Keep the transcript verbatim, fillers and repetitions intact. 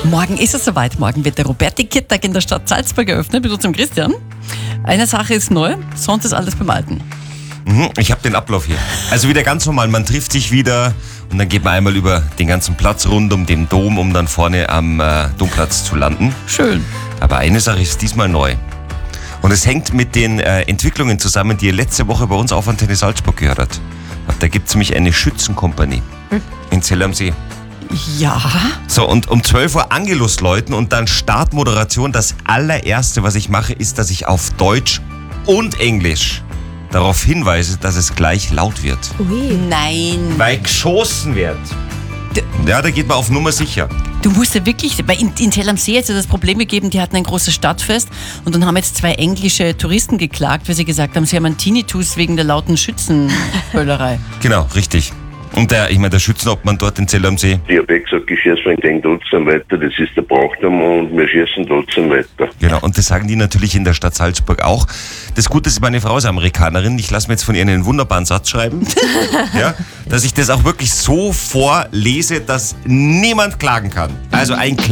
Morgen ist es soweit. Morgen wird der Roberti-Kittag in der Stadt Salzburg eröffnet mit unserem Christian. Eine Sache ist neu, sonst ist alles beim Alten. Mhm, ich habe den Ablauf hier. Also wieder ganz normal, man trifft sich wieder und dann geht man einmal über den ganzen Platz rund um den Dom, um dann vorne am äh, Domplatz zu landen. Schön. Aber eine Sache ist diesmal neu. Und es hängt mit den äh, Entwicklungen zusammen, die ihr letzte Woche bei uns auf Antenne Salzburg gehört habt. Da gibt es nämlich eine Schützenkompanie hm. in Zell am See. Ja. So, und um zwölf Uhr Angelus läuten und dann Startmoderation. Das allererste, was ich mache, ist, dass ich auf Deutsch und Englisch darauf hinweise, dass es gleich laut wird. Ui. Nein. Weil geschossen wird. D- ja, da geht man auf Nummer sicher. Du musst ja wirklich, weil in, in Zell am See hat es ja das Problem gegeben, die hatten ein großes Stadtfest und dann haben jetzt zwei englische Touristen geklagt, weil sie gesagt haben, sie haben einen Tinnitus wegen der lauten Schützenböllerei. Genau, richtig. Und der, ich meine, der Schützenobmann dort in Zell am See. Ich habe eh gesagt, ich schieße wegen den trotzdem weiter, das ist der Brauchtum und wir schießen trotzdem weiter. Genau, und das sagen die natürlich in der Stadt Salzburg auch. Das Gute ist, meine Frau ist Amerikanerin, ich lasse mir jetzt von ihr einen wunderbaren Satz schreiben, ja, dass ich das auch wirklich so vorlese, dass niemand klagen kann. Also ein